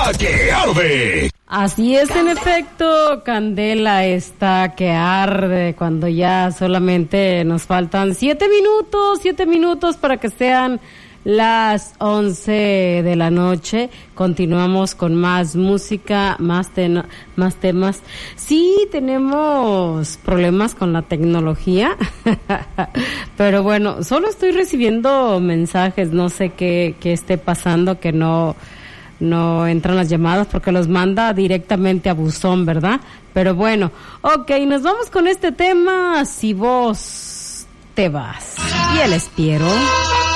está que arde. Así es, en efecto, Candela está que arde cuando ya solamente nos faltan 7 minutos para que sean las 11 de la noche. Continuamos con más música, más temas. Sí, tenemos problemas con la tecnología, pero bueno, solo estoy recibiendo mensajes, no sé qué esté pasando, que no entran las llamadas porque los manda directamente a buzón, ¿verdad? Pero bueno, ok, nos vamos con este tema, Si vos te vas. Y el Espiero.